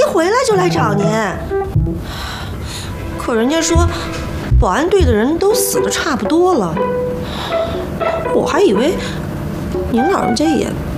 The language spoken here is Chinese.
回来就来找您。可人家说，保安队的人都死得差不多了，我还以为您老人家也